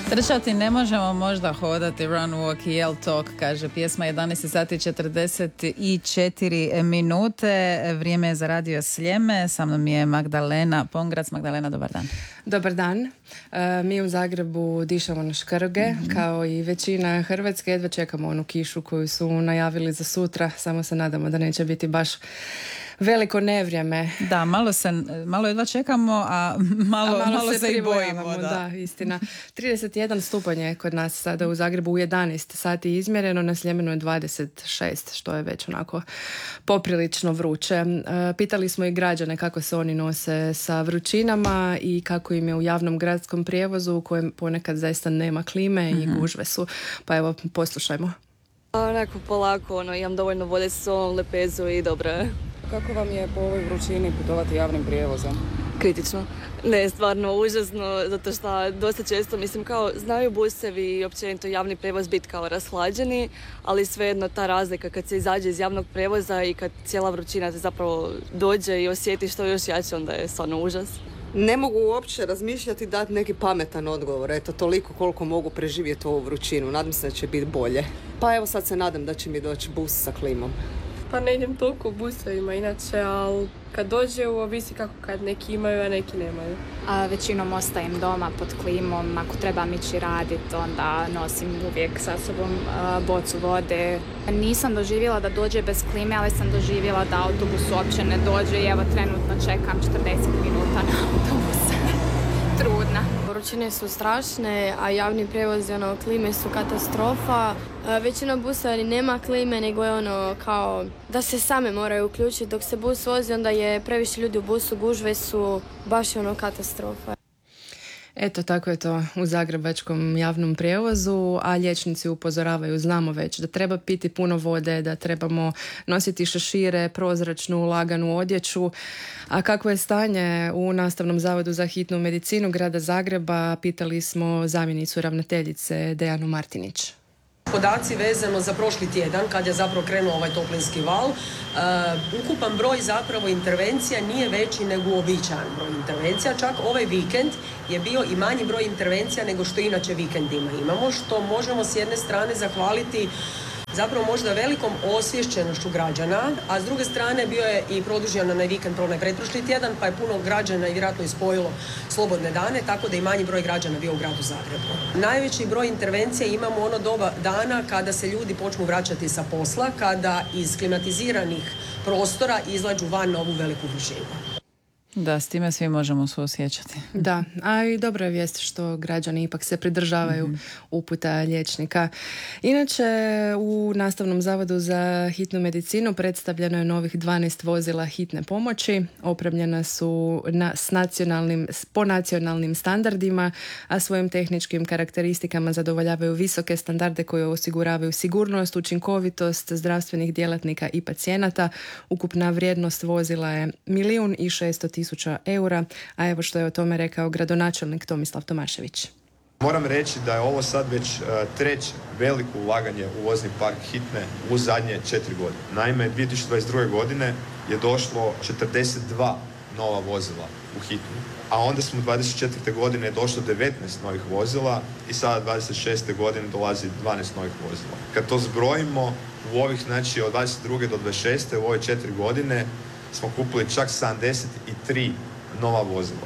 Trčati ne možemo, možda hodati, run, walk i yell talk, kaže pjesma. 11 sati 44 minute. Vrijeme je za Radio Sljeme. Sa mnom je Magdalena Pongrac. Magdalena, dobar dan. Dobar dan. Mi u Zagrebu dišemo na škrge, kao i većina Hrvatske. Jedva čekamo onu kišu koju su najavili za sutra. Samo se nadamo da neće biti baš veliko nevrijeme. Da, malo jedva čekamo, a malo se i bojimo. Da, istina. 31 stupanj je kod nas sada u Zagrebu u 11 sati izmjereno, na Sljemenu je 26, što je već onako poprilično vruće. Pitali smo i građane kako se oni nose sa vrućinama i kako im je u javnom gradskom prijevozu u kojem ponekad zaista nema klime i gužve su. Pa evo, poslušajmo. Onako polako, imam dovoljno vode s solom, lepezu i dobro je. Kako vam je po ovoj vrućini putovati javnim prijevozom? Kritično. Ne, stvarno užasno, zato što dosta često, kao znaju busevi i općenito javni prijevoz biti kao rashlađeni, ali svejedno ta razlika kad se izađe iz javnog prijevoza i kad cijela vrućina te zapravo dođe i osjetiš to još jače, onda je stvarno užas. Ne mogu uopće razmišljati i dati neki pametan odgovor. Eto, toliko koliko mogu preživjeti ovu vrućinu. Nadam se da će biti bolje. Pa evo sad se nadam da će mi doći bus sa klimom. Pa ne idem toliko u busevima inače, ali kad dođe ovisi kako kad neki imaju, a neki nemaju. A većinom ostajem doma pod klimom, ako trebam ići raditi, onda nosim uvijek sa sobom bocu vode. Nisam doživjela da dođe bez klime, ali sam doživjela da autobus uopće ne dođe i evo trenutno čekam 40 minuta na autobus. Trudna. Vrućine su strašne, a javni prijevozi, klime su katastrofa. Većina busa nema klime, nego je kao da se same moraju uključiti. Dok se bus vozi, onda je previše ljudi u busu, gužve su baš katastrofa. Eto, tako je to u zagrebačkom javnom prijevozu, a liječnici upozoravaju, znamo već, da treba piti puno vode, da trebamo nositi šešire, prozračnu, laganu odjeću. A kakvo je stanje u Nastavnom zavodu za hitnu medicinu grada Zagreba, pitali smo zamjenicu ravnateljice Dejanu Martinić. Podaci vezano za prošli tjedan, kad je zapravo krenuo ovaj toplinski val, ukupan broj zapravo intervencija nije veći nego uobičajen broj intervencija. Čak ovaj vikend je bio i manji broj intervencija nego što inače vikendima imamo, što možemo s jedne strane zahvaliti zapravo možda velikom osvješćenošću građana, a s druge strane bio je i produžen onaj vikend pretprošli tjedan, pa je puno građana i vjerojatno ispojilo slobodne dane, tako da i manji broj građana bio u gradu Zagrebu. Najveći broj intervencija imamo ono doba dana kada se ljudi počnu vraćati sa posla, kada iz klimatiziranih prostora izlađu van na ovu veliku vrućinu. Da, s time svi možemo suosjećati. Da, a i dobra je vijest što građani ipak se pridržavaju uputa liječnika. Inače, u Nastavnom zavodu za hitnu medicinu predstavljeno je novih 12 vozila hitne pomoći. Opremljena su po nacionalnim standardima, a svojim tehničkim karakteristikama zadovoljavaju visoke standarde koje osiguravaju sigurnost, učinkovitost zdravstvenih djelatnika i pacijenata. Ukupna vrijednost vozila je 1.600.000 eura, a evo što je o tome rekao gradonačelnik Tomislav Tomašević. Moram reći da je ovo sad već treće veliko ulaganje u vozni park hitne u zadnje 4 godine. Naime, 2022. godine je došlo 42 nova vozila u hitnu, a onda smo 24. godine došlo 19 novih vozila i sada 26. godine dolazi 12 novih vozila. Kad to zbrojimo u ovih, znači od 22. do 26. u ove 4 godine smo kupili čak 73 nova vozila.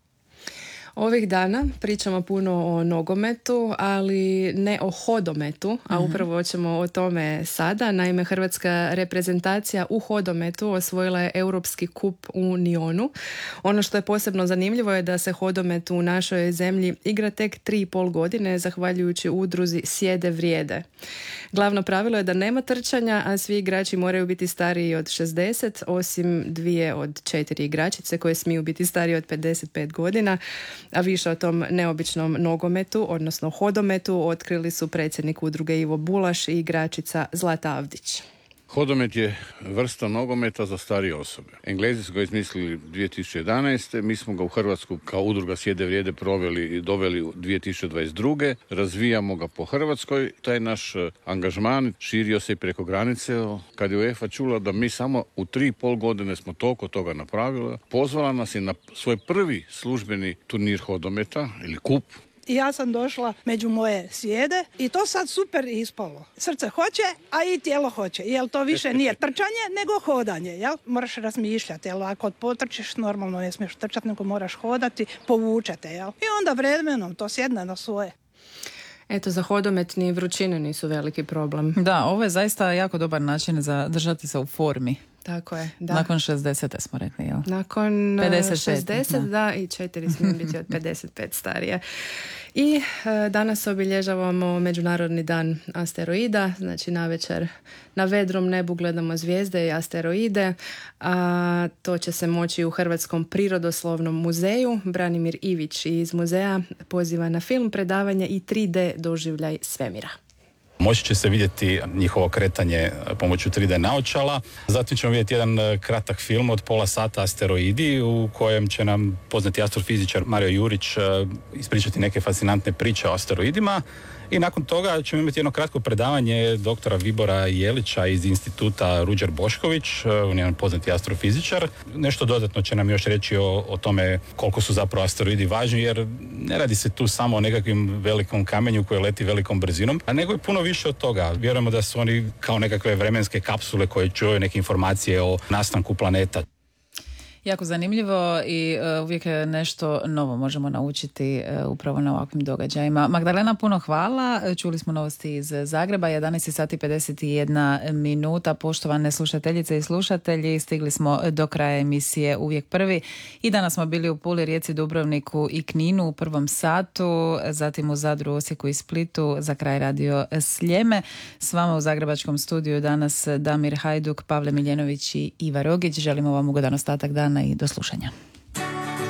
Ovih dana pričamo puno o nogometu, ali ne o hodometu, a upravo ćemo o tome sada. Naime, hrvatska reprezentacija u hodometu osvojila je Europski kup u Nionu. Ono što je posebno zanimljivo je da se hodomet u našoj zemlji igra tek 3,5 godine, zahvaljujući udruzi Sjede vrijede. Glavno pravilo je da nema trčanja, a svi igrači moraju biti stariji od 60, osim 2 od 4 igračice koje smiju biti stariji od 55 godina. A više o tom neobičnom nogometu, odnosno hodometu, otkrili su predsjednik udruge Ivo Bulaš i igračica Zlata Avdić. Hodomet je vrsta nogometa za starije osobe. Englezi su ga izmislili 2011. Mi smo ga u Hrvatsku kao udruga Sjede vrijede proveli i doveli u 2022. Razvijamo ga po Hrvatskoj. Taj naš angažman širio se i preko granice. Kad je UEFA čula da mi samo u 3,5 godine smo toliko toga napravili, pozvala nas je na svoj prvi službeni turnir hodometa ili kup i ja sam došla među moje sjede i to sad super ispalo. Srce hoće, a i tijelo hoće. Jel to više nije trčanje, nego hodanje. Jel? Moraš razmišljati. Jel? Ako potrčiš, normalno ne smiješ trčati, nego moraš hodati, povučete. Jel? I onda vremenom to sjedne na svoje. Eto, za hodomet ni vrućine nisu veliki problem. Da, ovo je zaista jako dobar način za držati se u formi. Tako je, da. Nakon 60. smo rekli, jel? Nakon 55, 60, da, i 4 smije biti od 55 starije. I danas obilježavamo Međunarodni dan asteroida, znači navečer na vedrom nebu gledamo zvijezde i asteroide, a to će se moći u Hrvatskom prirodoslovnom muzeju. Branimir Ivić iz muzeja poziva na film, predavanje i 3D doživljaj svemira. Moći će se vidjeti njihovo kretanje pomoću 3D naočala. Zatim ćemo vidjeti jedan kratak film od pola sata Asteroidi u kojem će nam poznati astrofizičar Mario Jurić ispričati neke fascinantne priče o asteroidima. I nakon toga ćemo imati jedno kratko predavanje doktora Vibora Jelića iz instituta Ruđer Bošković, on je jedan poznati astrofizičar. Nešto dodatno će nam još reći o tome koliko su zapravo asteroidi važni, jer ne radi se tu samo o nekakvim velikom kamenju koji leti velikom brzinom, a nego je puno više od toga. Vjerujemo da su oni kao nekakve vremenske kapsule koje čuvaju neke informacije o nastanku planeta. Jako zanimljivo i uvijek nešto novo možemo naučiti upravo na ovakvim događajima. Magdalena, puno hvala. Čuli smo novosti iz Zagreba, 11 sati 51 minuta. Poštovane slušateljice i slušatelji, stigli smo do kraja emisije Uvijek prvi i danas smo bili u Puli, Rijeci, Dubrovniku i Kninu u prvom satu, zatim u Zadru, Osijeku i Splitu, za kraj Radio Sljeme. S vama u zagrebačkom studiju danas Damir Hajduk, Pavle Miljenović i Iva Rogić. Želimo vam ugodan ostatak dana i do slušanja.